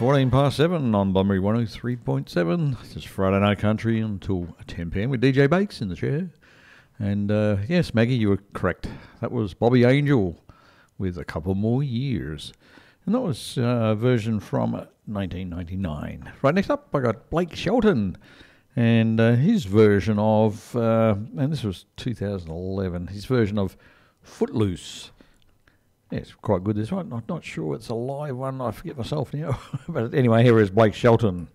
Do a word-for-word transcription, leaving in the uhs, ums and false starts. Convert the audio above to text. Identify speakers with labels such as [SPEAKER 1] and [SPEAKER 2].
[SPEAKER 1] fourteen past seven on Bunbury one oh three point seven. It's Friday Night Country until ten p m with D J Bakes in the chair. And uh, yes, Maggie, you were correct. That was Bobby Angel with A Couple More Years. And that was uh, a version from nineteen ninety-nine. Right, next up, I got Blake Shelton. And uh, his version of, uh, and this was two thousand eleven, his version of Footloose. Yeah, it's quite good, this one. I'm not sure it's a live one. I forget myself now. But anyway, here is Blake Shelton.